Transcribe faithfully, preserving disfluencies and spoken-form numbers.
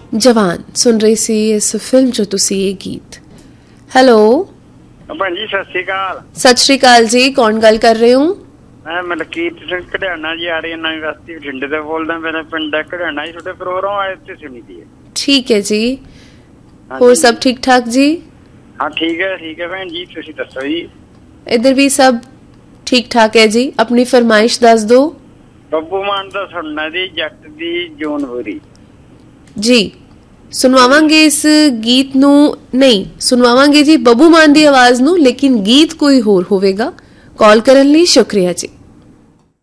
ਜਵਾਨ ਸੁਣ ਰਹੀ ਸੀ ਇਸ ਫਿਲਮ ਚੋਂ ਤੁਸੀਂ ਇਹ ਗੀਤ। ਹੈਲੋ ਭੈਣ ਜੀ ਸਤਿ ਸ਼੍ਰੀ ਅਕਾਲ। ਸਤਿ ਸ਼੍ਰੀ ਅਕਾਲ ਜੀ, ਕੌਣ ਗੱਲ ਕਰ ਰਹੇ ਹੋ? ਮੈਂ ਮਲਕੀਤ ਸਿੰਘ ਘੜਿਆਣਾ ਜੀ, ਆ ਰਹੀ ਨਵੀਂ ਬਸਤੀ ਬਠਿੰਡੇ ਤੋਂ ਬੋਲਦਾ। ਮੇਰਾ ਪਿੰਡ ਹੈ ਘੜਿਆਣਾ ਜੀ। ਤੁਹਾਡੇ ਪ੍ਰੋਗਰਾਮ ਆਏ ਤੇ ਸੁਣੀ ਦੀ ਹੈ। ਠੀਕ ਹੈ ਜੀ, ਹੋਰ ਸਭ ਠੀਕ ਠਾਕ ਜੀ? ਹਾਂ ਠੀਕ ਹੈ ਠੀਕ ਹੈ ਭੈਣ ਜੀ, ਤੁਸੀਂ ਦੱਸੋ ਜੀ? ਇੱਧਰ ਵੀ ਸਭ ਠੀਕ ਠਾਕ ਹੈ ਜੀ। ਆਪਣੀ ਫਰਮਾਇਸ਼ ਦੱਸ ਦਿਓ। ਬੱਬੂ ਮਾਨ ਦਾ ਸੁਣਨਾ ਦੀ ਜੱਟ ਦੀ ਜੂਨ ਹੋਰੀ ਜੀ। ਸੁਣਵਾਵਾਂਗੇ ਇਸ ਗੀਤ ਨੂੰ, ਨਹੀਂ ਸੁਣਵਾਵਾਂਗੇ ਜੀ ਬੱਬੂ ਮਾਨ ਦੀ ਆਵਾਜ਼ ਨੂੰ, ਲੇਕਿਨ ਗੀਤ ਕੋਈ ਹੋਰ ਹੋਵੇਗਾ। ਕਾਲ ਕਰਨ ਲਈ ਸ਼ੁਕਰੀਆ ਜੀ।